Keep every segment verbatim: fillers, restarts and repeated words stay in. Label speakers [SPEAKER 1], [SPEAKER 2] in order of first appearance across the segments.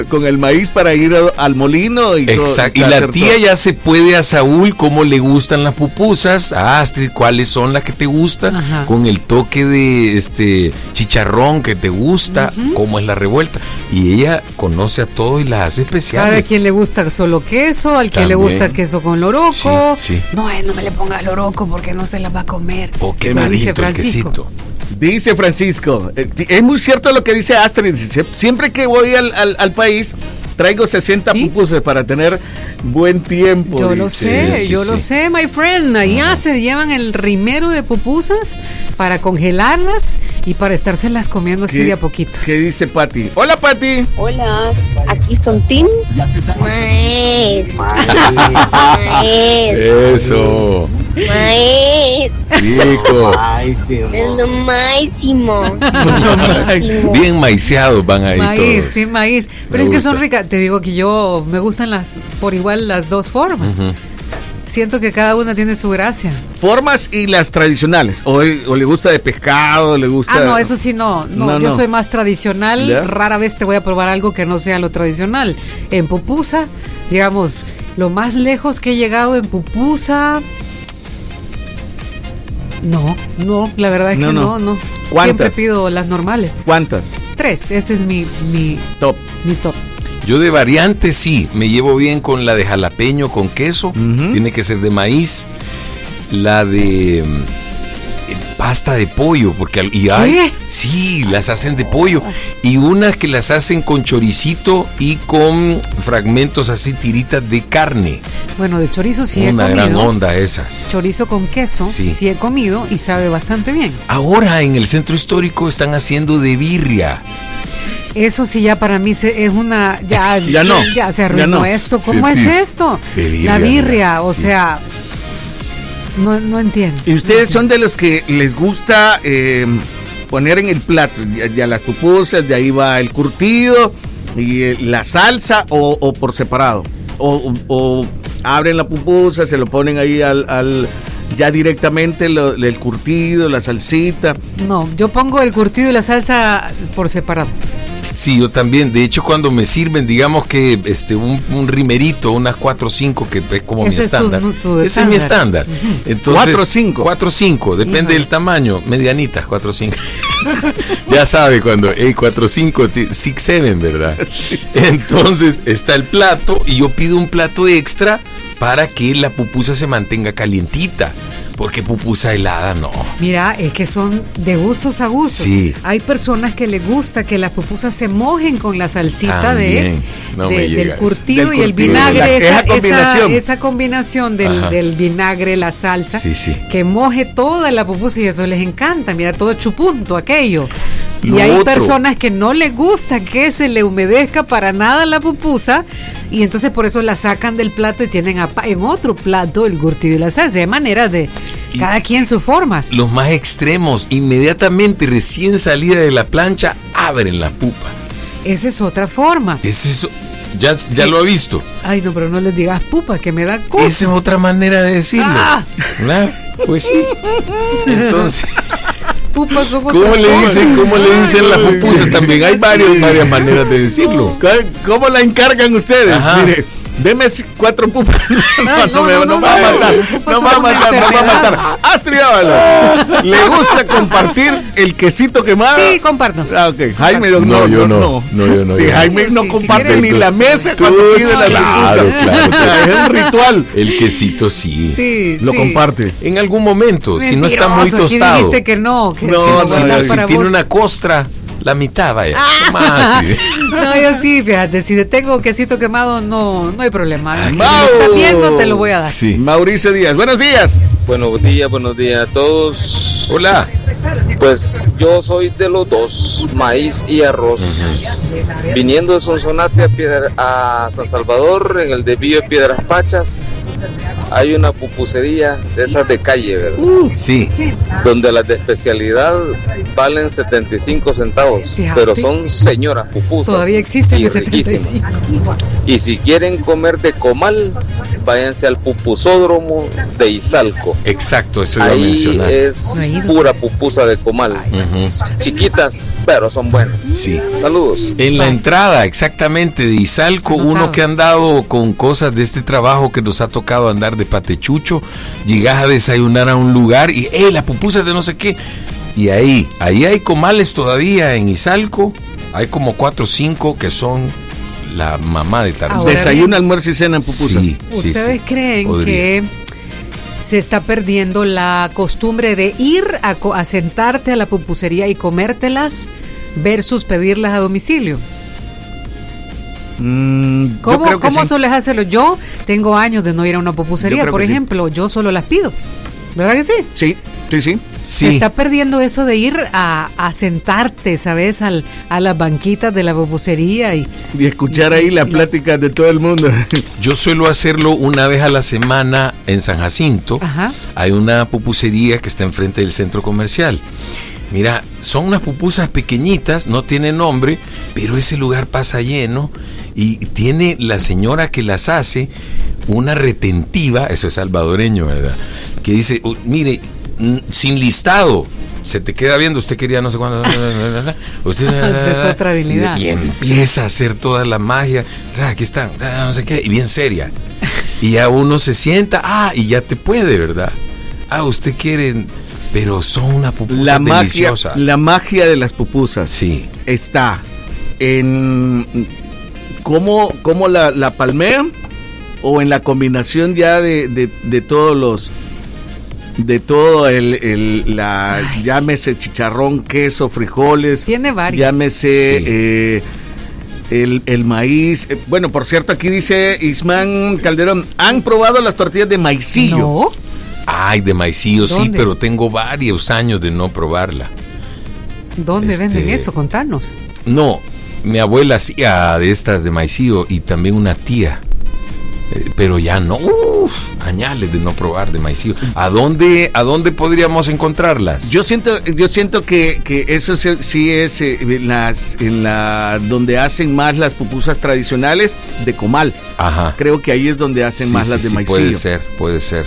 [SPEAKER 1] con el maíz para ir a, al molino. Y
[SPEAKER 2] exacto. Y la tía todo. Ya se puede a Saúl cómo le gustan las pupusas, a Astrid cuáles son las que te gustan, ajá, con el toque de este chicharrón que te gusta, uh-huh, cómo es la revuelta. Y ella conoce a todo y las hace especiales.
[SPEAKER 3] A quien le gusta solo queso, al que le gusta queso con loroco.
[SPEAKER 2] Sí, sí.
[SPEAKER 3] No, no me le pongas loroco porque no se la va a comer.
[SPEAKER 2] Oh, qué malito el quesito.
[SPEAKER 1] Dice Francisco, es muy cierto lo que dice Astrid, siempre que voy al, al, al país traigo sesenta ¿sí? pupusas para tener buen tiempo.
[SPEAKER 3] Yo
[SPEAKER 1] dice.
[SPEAKER 3] lo sé, sí, sí, yo sí. lo sé, my friend. Allá uh-huh. se llevan el rimero de pupusas para congelarlas y para estárselas comiendo así de a poquito.
[SPEAKER 1] ¿Qué dice Pati? Hola, Pati.
[SPEAKER 4] Hola, aquí son Tim. Maíz. Maíz.
[SPEAKER 2] Eso.
[SPEAKER 4] Maíz.
[SPEAKER 2] Rico.
[SPEAKER 4] Es lo máximo.
[SPEAKER 2] Bien maiceados van ahí
[SPEAKER 3] maíz,
[SPEAKER 2] todos.
[SPEAKER 3] Maíz, sí, maíz. Pero
[SPEAKER 2] me
[SPEAKER 3] es
[SPEAKER 2] gusta.
[SPEAKER 3] Que son ricas. Te digo que yo me gustan las por igual las dos formas. Uh-huh. Siento que cada una tiene su gracia.
[SPEAKER 1] Formas y las tradicionales. O, o le gusta de pescado, le gusta.
[SPEAKER 3] Ah, no, eso sí no. No, no yo no. soy más tradicional. ¿Ya? Rara vez te voy a probar algo que no sea lo tradicional. En pupusa, digamos, lo más lejos que he llegado en pupusa. No, no, la verdad es no, que no, no. no. Siempre pido las normales.
[SPEAKER 1] ¿Cuántas?
[SPEAKER 3] Tres, ese es mi, mi
[SPEAKER 1] top.
[SPEAKER 3] Mi top.
[SPEAKER 2] Yo de variantes sí, me llevo bien con la de jalapeño con queso, uh-huh. tiene que ser de maíz, la de eh, pasta de pollo, porque y hay, ¿qué? Sí, las hacen de pollo, y unas que las hacen con choricito y con fragmentos así, tiritas de carne.
[SPEAKER 3] Bueno, de chorizo sí
[SPEAKER 2] Una
[SPEAKER 3] he comido.
[SPEAKER 2] Una gran onda esas.
[SPEAKER 3] Chorizo con queso, sí, sí he comido y sabe sí. bastante bien.
[SPEAKER 2] Ahora en el centro histórico están haciendo de birria.
[SPEAKER 3] Eso sí ya para mí se, es una ya
[SPEAKER 1] ya no
[SPEAKER 3] ya se arruinó no. esto. ¿Cómo sí, es esto? Birria, la birria, o sí. sea, no no entiendo.
[SPEAKER 1] ¿Y ustedes no son de los que les gusta eh, poner en el plato ya, ya las pupusas, de ahí va el curtido y eh, la salsa o, o por separado? O, o, o abren la pupusa, se lo ponen ahí al, al ya directamente lo, el curtido, la salsita.
[SPEAKER 3] No, yo pongo el curtido y la salsa por separado.
[SPEAKER 2] Sí, yo también. De hecho, cuando me sirven, digamos que este un, un rimerito, unas cuatro o cinco, que es como ese mi estándar.
[SPEAKER 3] Es tu, tu
[SPEAKER 2] Ese
[SPEAKER 3] estándar.
[SPEAKER 2] es mi estándar.
[SPEAKER 3] Uh-huh.
[SPEAKER 2] Entonces,
[SPEAKER 1] cuatro o cinco.
[SPEAKER 2] cuatro o cinco, depende uh-huh. del tamaño. Medianitas, cuatro o cinco. Ya sabe cuando, hey, cuatro o cinco, six, seven, ¿verdad? Sí, sí. Entonces, está el plato y yo pido un plato extra para que la pupusa se mantenga calientita. Porque pupusa helada no.
[SPEAKER 3] Mira, es que son de gustos a gustos.
[SPEAKER 2] Sí.
[SPEAKER 3] Hay personas que les gusta que las pupusas se mojen con la salsita
[SPEAKER 2] También.
[SPEAKER 3] de,
[SPEAKER 2] no
[SPEAKER 3] de del, curtido
[SPEAKER 1] del
[SPEAKER 3] y el vinagre.
[SPEAKER 1] La,
[SPEAKER 3] esa,
[SPEAKER 1] esa combinación,
[SPEAKER 3] esa, esa combinación del, del vinagre, la salsa,
[SPEAKER 2] sí, sí.
[SPEAKER 3] que moje toda la pupusa y eso les encanta. Mira, todo chupunto aquello.
[SPEAKER 2] Lo
[SPEAKER 3] y hay
[SPEAKER 2] otro.
[SPEAKER 3] personas que no les gusta que se le humedezca para nada la pupusa y entonces por eso la sacan del plato y tienen a, en otro plato el curtido y la salsa. Hay maneras de y cada quien sus formas.
[SPEAKER 2] Los más extremos, inmediatamente recién salida de la plancha, abren la pupa.
[SPEAKER 3] Esa es otra forma.
[SPEAKER 2] Es eso. Ya, ya lo ha visto.
[SPEAKER 3] Ay, no, pero no les digas pupa, que me da cosa.
[SPEAKER 2] Esa es otra manera de decirlo. Ah. ¿Verdad? Pues sí. Entonces.
[SPEAKER 3] Pupas son
[SPEAKER 2] ¿Cómo le dicen, cómo le dicen las pupusas? También hay varios, varias maneras de decirlo.
[SPEAKER 1] ¿Cómo la encargan ustedes?
[SPEAKER 2] Ajá. Mire,
[SPEAKER 1] deme cuatro pupas.
[SPEAKER 3] No, no, no, no,
[SPEAKER 1] no va a matar. No va a matar, no va a matar. Astrid Ábalos, ¿le gusta compartir el quesito quemado?
[SPEAKER 3] Sí, comparto.
[SPEAKER 1] Ah, ok. Jaime,
[SPEAKER 2] no, no, yo no. No, yo no.
[SPEAKER 1] Sí, Jaime no comparte ni la mesa cuando pide la
[SPEAKER 2] claro, claro, claro.
[SPEAKER 1] Es un ritual.
[SPEAKER 2] El quesito sí.
[SPEAKER 3] Sí,
[SPEAKER 1] lo comparte.
[SPEAKER 2] En algún momento, si no está muy tostado.
[SPEAKER 3] Dijiste que no, que
[SPEAKER 2] no,
[SPEAKER 3] si,
[SPEAKER 2] no,
[SPEAKER 3] no,
[SPEAKER 2] si tiene una costra. La mitad, vaya. Ah. Más,
[SPEAKER 3] no, yo sí, fíjate, si te tengo quesito quemado, no, no hay problema.
[SPEAKER 2] Ay,
[SPEAKER 3] si me estás viendo, te lo voy a dar.
[SPEAKER 2] Sí.
[SPEAKER 1] Mauricio Díaz, buenos días.
[SPEAKER 5] Buenos días, buenos días a todos.
[SPEAKER 2] Hola.
[SPEAKER 5] Pues yo soy de los dos, maíz y arroz. Uh-huh. Viniendo de Sonsonate a, Piedra, a San Salvador, en el desvío de Piedras Pachas, hay una pupusería de esas de calle, ¿verdad?
[SPEAKER 2] Uh, sí.
[SPEAKER 5] Donde las de especialidad valen setenta y cinco centavos. Fíjate. Pero son señoras pupusas.
[SPEAKER 3] Todavía existen de setenta y cinco.
[SPEAKER 5] Y si quieren comer de comal, váyanse al pupusódromo de Izalco.
[SPEAKER 2] Exacto, eso iba a
[SPEAKER 5] Ahí
[SPEAKER 2] mencionar.
[SPEAKER 5] es pura pupusa de comal.
[SPEAKER 2] Ujú.
[SPEAKER 5] Chiquitas, pero son buenas.
[SPEAKER 2] Sí.
[SPEAKER 5] Saludos.
[SPEAKER 2] En la entrada, exactamente, de Izalco,
[SPEAKER 3] Anotado.
[SPEAKER 2] uno que ha andado con cosas de este trabajo que nos ha tocado andar de patechucho, llegas a desayunar a un lugar y, ¡eh, la pupusa de no sé qué! Y ahí, ahí hay comales todavía en Izalco, hay como cuatro o cinco que son la mamá de Tarzán.
[SPEAKER 3] Ahora
[SPEAKER 1] Desayuno,
[SPEAKER 3] bien,
[SPEAKER 1] almuerzo y cena en pupusas.
[SPEAKER 2] Sí, sí,
[SPEAKER 3] ¿Ustedes
[SPEAKER 2] sí.
[SPEAKER 3] creen
[SPEAKER 2] Podría.
[SPEAKER 3] que se está perdiendo la costumbre de ir a, co- a sentarte a la pupusería y comértelas versus pedirlas a domicilio?
[SPEAKER 1] Mm, yo
[SPEAKER 3] ¿Cómo,
[SPEAKER 1] creo que
[SPEAKER 3] cómo
[SPEAKER 1] sí.
[SPEAKER 3] sueles hacerlo? Yo tengo años de no ir a una
[SPEAKER 1] Yo
[SPEAKER 3] pupusería,
[SPEAKER 1] creo
[SPEAKER 3] por
[SPEAKER 1] que sí.
[SPEAKER 3] ejemplo, yo solo las pido. ¿Verdad que sí?
[SPEAKER 1] Sí, sí, sí.
[SPEAKER 2] Sí.
[SPEAKER 3] Se está perdiendo eso de ir a, a sentarte, ¿sabes? Al, a las banquitas de la pupusería y
[SPEAKER 1] Y escuchar ahí la plática de todo el mundo.
[SPEAKER 2] Yo suelo hacerlo una vez a la semana en San Jacinto.
[SPEAKER 3] Ajá.
[SPEAKER 2] Hay una pupusería que está enfrente del centro comercial. Mira, son unas pupusas pequeñitas, no tiene nombre, pero ese lugar pasa lleno y tiene la señora que las hace una retentiva, eso es salvadoreño, ¿verdad? Que dice, "Uh, mire, mm, sin listado, se te queda viendo, usted quería no sé cuándo, usted,
[SPEAKER 3] Esa es otra habilidad.
[SPEAKER 2] y, y empieza a hacer toda la magia, "Ah, aquí están, ah, no sé qué", y bien seria. Y ya uno se sienta, ah, y ya te puede, ¿verdad? Ah, usted quiere, pero son una pupusa
[SPEAKER 1] La magia,
[SPEAKER 2] deliciosa.
[SPEAKER 1] la magia de las pupusas
[SPEAKER 2] Sí.
[SPEAKER 1] está en cómo, cómo la, la palmean o en la combinación ya de, de, de todos los de todo el, el la
[SPEAKER 3] Ay.
[SPEAKER 1] llámese chicharrón, queso, frijoles,
[SPEAKER 3] Tiene varias.
[SPEAKER 1] llámese
[SPEAKER 2] Sí.
[SPEAKER 1] eh, el, el maíz. Eh, bueno, por cierto, aquí dice Ismán Calderón, ¿han probado las tortillas de maicillo?
[SPEAKER 3] No.
[SPEAKER 2] Ay, de maicillo, sí,
[SPEAKER 3] ¿Dónde?
[SPEAKER 2] pero tengo varios años de no probarla.
[SPEAKER 3] ¿Dónde
[SPEAKER 2] Este-
[SPEAKER 3] venden eso? Contanos.
[SPEAKER 2] No, mi abuela hacía de estas de maicillo y también una tía. Eh, pero ya no, uf, añales de no probar de maicillo. ¿A dónde, a dónde podríamos encontrarlas?
[SPEAKER 1] Yo siento, yo siento que, que eso sí, sí es eh, en las, en la donde hacen más las pupusas tradicionales de comal.
[SPEAKER 2] Ajá.
[SPEAKER 1] Creo que ahí es donde hacen
[SPEAKER 2] Sí,
[SPEAKER 1] más
[SPEAKER 2] sí,
[SPEAKER 1] las de
[SPEAKER 2] sí,
[SPEAKER 1] maicillo.
[SPEAKER 2] puede ser, puede ser.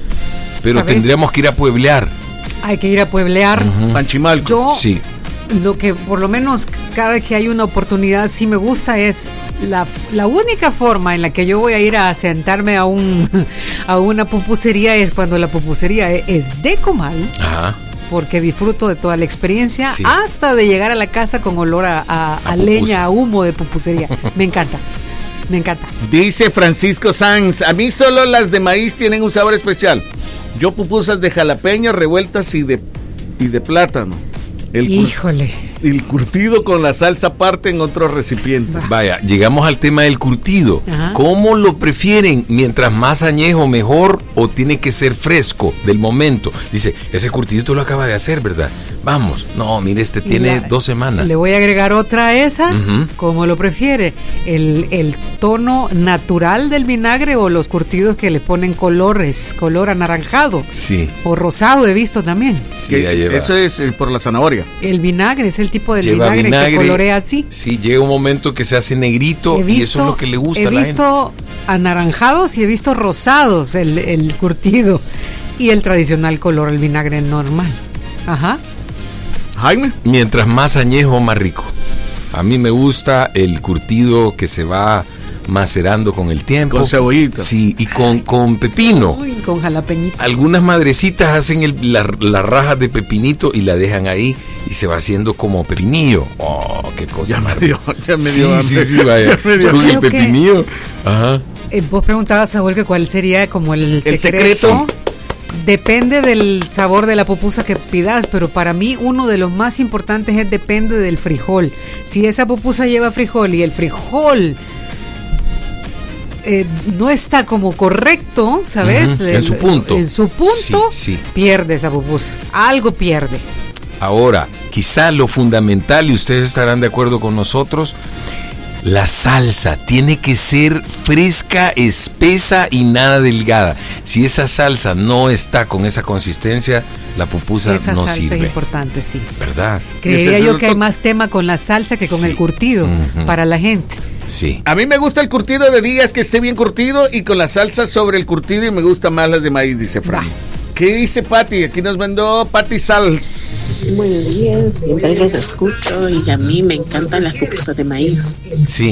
[SPEAKER 2] Pero
[SPEAKER 3] ¿Sabes?
[SPEAKER 2] tendríamos que ir a pueblear.
[SPEAKER 3] Hay que ir a pueblear.
[SPEAKER 2] Ujú.
[SPEAKER 1] Panchimalco.
[SPEAKER 3] Yo,
[SPEAKER 2] Sí.
[SPEAKER 3] lo que por lo menos cada que hay una oportunidad sí me gusta es la, la única forma en la que yo voy a ir a sentarme a un a una pupusería es cuando la pupusería e- es de comal,
[SPEAKER 2] Ajá.
[SPEAKER 3] porque disfruto de toda la experiencia,
[SPEAKER 2] Sí.
[SPEAKER 3] hasta de llegar a la casa con olor a, a-
[SPEAKER 2] A
[SPEAKER 3] a
[SPEAKER 2] pupusa.
[SPEAKER 3] leña, a humo de pupusería. Me encanta, me encanta.
[SPEAKER 1] Dice Francisco Sanz, a mí solo las de maíz tienen un sabor especial. Yo pupusas de jalapeño revueltas y de, y de plátano. El, cur-
[SPEAKER 3] Híjole.
[SPEAKER 1] el curtido con la salsa aparte en otro recipiente.
[SPEAKER 3] Va.
[SPEAKER 2] Vaya, llegamos al tema del curtido.
[SPEAKER 3] Ajá.
[SPEAKER 2] ¿Cómo lo prefieren? ¿Mientras más añejo mejor o tiene que ser fresco del momento? Dice, ese curtido tú lo acabas de hacer, ¿verdad? Vamos. No, mire, este
[SPEAKER 3] Y
[SPEAKER 2] tiene
[SPEAKER 3] la-
[SPEAKER 2] dos semanas.
[SPEAKER 3] Le voy a agregar otra a esa,
[SPEAKER 2] Ujú.
[SPEAKER 3] como lo prefiere. El, el tono natural del vinagre o los curtidos que le ponen colores, color anaranjado
[SPEAKER 2] Sí,
[SPEAKER 3] o rosado he visto también.
[SPEAKER 2] sí,
[SPEAKER 1] Que
[SPEAKER 2] ya lleva.
[SPEAKER 1] eso es eh, por la zanahoria.
[SPEAKER 3] El vinagre es el tipo de
[SPEAKER 2] Lleva
[SPEAKER 3] vinagre,
[SPEAKER 2] vinagre.
[SPEAKER 3] que colorea así.
[SPEAKER 2] Sí, llega un momento que se hace negrito
[SPEAKER 3] He
[SPEAKER 2] y eso es lo que le gusta
[SPEAKER 3] he
[SPEAKER 2] a la
[SPEAKER 3] visto anaranjados y he visto rosados el, el curtido y el tradicional color, el vinagre normal. Ajá.
[SPEAKER 1] Jaime.
[SPEAKER 2] gente. Mientras más añejo, más rico. A mí me gusta el curtido que se va macerando con el tiempo.
[SPEAKER 1] Con cebollita.
[SPEAKER 2] Sí, y con, con pepino.
[SPEAKER 3] Uy, con jalapeñito.
[SPEAKER 2] Algunas madrecitas hacen el- la, la raja de pepinito y la dejan ahí y se va haciendo como pepinillo. Oh, qué cosa
[SPEAKER 1] Ya me
[SPEAKER 2] más
[SPEAKER 1] dio, ya me
[SPEAKER 2] Sí,
[SPEAKER 1] dio
[SPEAKER 2] sí,
[SPEAKER 1] hambre.
[SPEAKER 2] sí, vaya.
[SPEAKER 1] Ya me dio
[SPEAKER 2] Con
[SPEAKER 3] Yo
[SPEAKER 2] el
[SPEAKER 3] creo que-
[SPEAKER 2] pepinillo. Ajá.
[SPEAKER 3] Eh, vos preguntabas, Saúl, que cuál sería como el secreto.
[SPEAKER 1] secreto.
[SPEAKER 3] Depende del sabor de la pupusa que pidas, pero para mí uno de los más importantes es depende del frijol. Si esa pupusa lleva frijol y el frijol eh, no está como correcto, ¿sabes?
[SPEAKER 2] Ujú, en su punto.
[SPEAKER 3] En su punto,
[SPEAKER 2] Sí, sí.
[SPEAKER 3] pierde esa pupusa. Algo pierde.
[SPEAKER 2] Ahora, quizá lo fundamental, y ustedes estarán de acuerdo con nosotros, la salsa tiene que ser fresca, espesa y nada delgada. Si esa salsa no está con esa consistencia, la pupusa
[SPEAKER 3] Esa
[SPEAKER 2] no
[SPEAKER 3] salsa es
[SPEAKER 2] sirve.
[SPEAKER 3] importante, sí.
[SPEAKER 2] ¿Verdad?
[SPEAKER 3] Creería
[SPEAKER 1] Ese es
[SPEAKER 3] yo
[SPEAKER 1] el
[SPEAKER 3] que hay
[SPEAKER 1] toque.
[SPEAKER 3] más tema con la salsa que con
[SPEAKER 2] Sí.
[SPEAKER 3] el curtido
[SPEAKER 2] Ujú.
[SPEAKER 3] para la gente.
[SPEAKER 2] Sí.
[SPEAKER 1] A mí me gusta el curtido de días, que esté bien curtido, y con la salsa sobre el curtido, y me gustan más las de maíz, dice Fran. ¿Qué dice Pati? Aquí nos mandó Pati Sals.
[SPEAKER 6] Buenos días, siempre los escucho y a mí me encantan las pupusas de maíz.
[SPEAKER 2] Sí.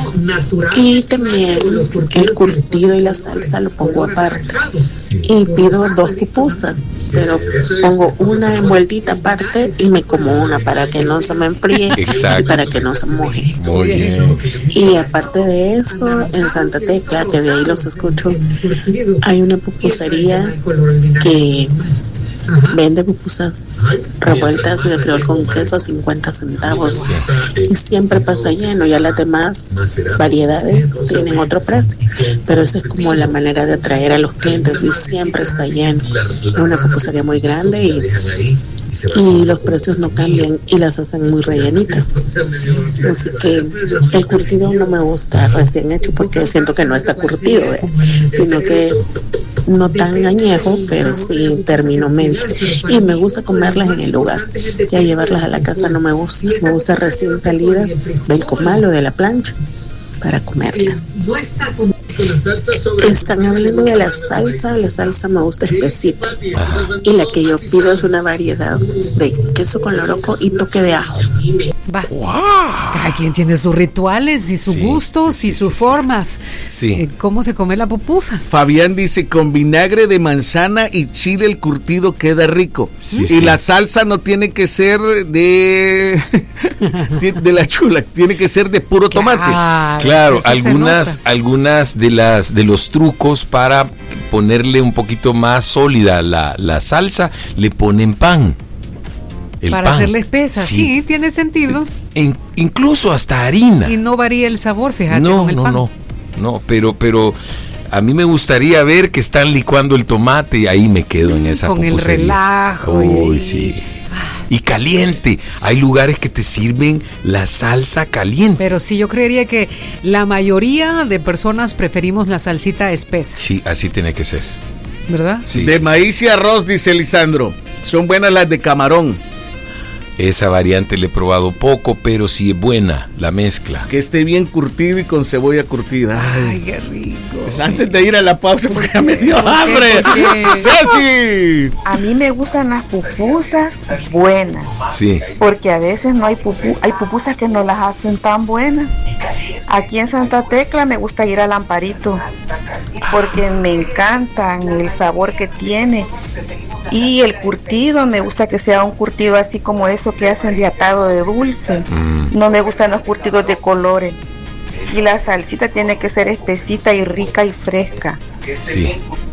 [SPEAKER 6] Y también el curtido y la salsa lo pongo aparte. Y pido dos pupusas, pero pongo una envueltita aparte y me como una para que no se me enfríe.
[SPEAKER 2] Exacto.
[SPEAKER 6] Y para que no se moje.
[SPEAKER 2] Muy bien.
[SPEAKER 6] Y aparte de eso, en Santa Tecla, que de ahí los escucho, hay una pupusería que vende pupusas revueltas de frijol con queso a cincuenta centavos y siempre pasa lleno. Ya las demás variedades tienen otro precio, pero esa es como la manera de atraer a los clientes y siempre está lleno. Es una pupusería muy grande y y los precios no cambian y las hacen muy rellenitas. Así que el curtido no me gusta recién hecho porque siento que no está curtido, ¿eh? Sino que no tan añejo, pero sí término medio. Y me gusta comerlas en el lugar. Ya llevarlas a la casa no me gusta. Me gusta recién salida del comal o de la plancha para comerlas. Están hablando de la salsa. La salsa me gusta espesita.
[SPEAKER 2] Ajá.
[SPEAKER 6] Y la que yo pido es una variedad de queso con loroco y toque de ajo.
[SPEAKER 3] Va. Cada quien tiene sus rituales y sus
[SPEAKER 2] Sí,
[SPEAKER 3] gustos
[SPEAKER 2] sí,
[SPEAKER 3] y
[SPEAKER 2] sí,
[SPEAKER 3] sus
[SPEAKER 2] sí,
[SPEAKER 3] formas.
[SPEAKER 2] Sí.
[SPEAKER 3] Eh, ¿Cómo se come la pupusa?
[SPEAKER 1] Fabián dice, con vinagre de manzana y chile el curtido queda rico.
[SPEAKER 2] Sí,
[SPEAKER 1] y
[SPEAKER 2] sí.
[SPEAKER 1] la salsa no tiene que ser de de la chula, tiene que ser de puro tomate.
[SPEAKER 3] Claro,
[SPEAKER 2] Claro,
[SPEAKER 3] eso se
[SPEAKER 2] algunas,
[SPEAKER 3] nota.
[SPEAKER 2] algunas de las de los trucos para ponerle un poquito más sólida la, la salsa, le ponen pan. El
[SPEAKER 3] Para
[SPEAKER 2] pan.
[SPEAKER 3] hacerla espesa, sí, tiene sentido.
[SPEAKER 2] En- incluso hasta harina.
[SPEAKER 3] Y no varía el sabor, fíjate,
[SPEAKER 2] No,
[SPEAKER 3] con el
[SPEAKER 2] no,
[SPEAKER 3] pan.
[SPEAKER 2] no, no, pero, pero a mí me gustaría ver que están licuando el tomate y ahí me quedo en esa
[SPEAKER 3] Con el
[SPEAKER 2] pupusería.
[SPEAKER 3] relajo y-
[SPEAKER 2] Uy, sí. Y caliente. Hay lugares que te sirven la salsa caliente.
[SPEAKER 3] Pero sí, yo creería que la mayoría de personas preferimos la salsita espesa,
[SPEAKER 2] Sí, así tiene que ser.
[SPEAKER 3] ¿verdad?
[SPEAKER 2] Sí,
[SPEAKER 1] de
[SPEAKER 2] sí, sí.
[SPEAKER 1] maíz y arroz, dice Lisandro. Son buenas las de camarón.
[SPEAKER 2] Esa variante le he probado poco, pero sí es buena la mezcla.
[SPEAKER 1] Que esté bien curtido y con cebolla curtida. Ay,
[SPEAKER 3] Ay, qué rico.
[SPEAKER 1] pues antes de ir a la pausa, porque ya me dio
[SPEAKER 3] ¿Por qué?
[SPEAKER 1] hambre.
[SPEAKER 3] ¿Por qué?
[SPEAKER 1] ¡Ceci!
[SPEAKER 7] A mí me gustan las pupusas buenas,
[SPEAKER 2] Sí.
[SPEAKER 7] porque a veces no hay pupu, hay pupusas que no las hacen tan buenas. Aquí en Santa Tecla me gusta ir al Amparito, porque me encantan el sabor que tiene. Y el curtido, me gusta que sea un curtido así como eso que hacen de atado de dulce.
[SPEAKER 2] Mm.
[SPEAKER 7] No me gustan los curtidos de colores. Y la salsita tiene que ser espesita y rica y fresca.
[SPEAKER 2] Sí.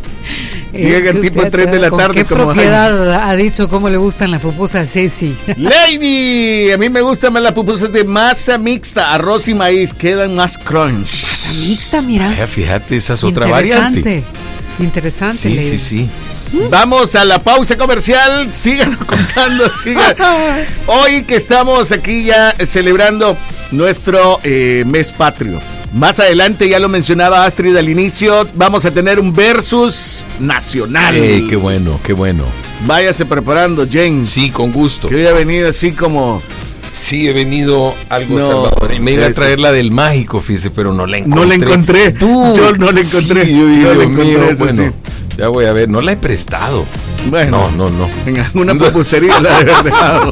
[SPEAKER 1] Llega el
[SPEAKER 3] ¿qué
[SPEAKER 1] tipo
[SPEAKER 3] usted-
[SPEAKER 1] tres de la
[SPEAKER 3] con
[SPEAKER 1] tarde
[SPEAKER 3] ¿Qué
[SPEAKER 1] como-
[SPEAKER 3] propiedad ha dicho cómo le gustan las pupusas? Sí, sí.
[SPEAKER 1] Lady, a mí me gustan más las pupusas de masa mixta, arroz y maíz, quedan más crunch.
[SPEAKER 3] Masa mixta, mira.
[SPEAKER 2] Vaya, fíjate, esa es otra variante.
[SPEAKER 3] Interesante. Interesante.
[SPEAKER 2] Sí,
[SPEAKER 3] Lady.
[SPEAKER 2] sí, sí.
[SPEAKER 1] Vamos a la pausa comercial, síganos contando, sigan. Hoy que estamos aquí ya celebrando nuestro eh, mes patrio. Más adelante, ya lo mencionaba Astrid al inicio, vamos a tener un versus nacional.
[SPEAKER 2] Ey, qué bueno, qué bueno.
[SPEAKER 1] Váyase preparando, James.
[SPEAKER 2] Sí, con gusto.
[SPEAKER 1] Que hubiera venido así como...
[SPEAKER 2] Sí, he venido algo
[SPEAKER 1] No,
[SPEAKER 2] salvadoreño. Me iba a
[SPEAKER 1] eso.
[SPEAKER 2] traer la del mágico, fíjese, pero no la encontré.
[SPEAKER 1] No la encontré.
[SPEAKER 2] Tú.
[SPEAKER 1] Yo no la encontré.
[SPEAKER 2] Sí, yo dije,
[SPEAKER 1] No la
[SPEAKER 2] Dios
[SPEAKER 1] encontré,
[SPEAKER 2] mío,
[SPEAKER 1] eso
[SPEAKER 2] bueno,
[SPEAKER 1] sí.
[SPEAKER 2] ya voy a ver, no la he prestado.
[SPEAKER 1] Bueno,
[SPEAKER 2] No, no, no.
[SPEAKER 1] en alguna pupusería la debe haber dejado.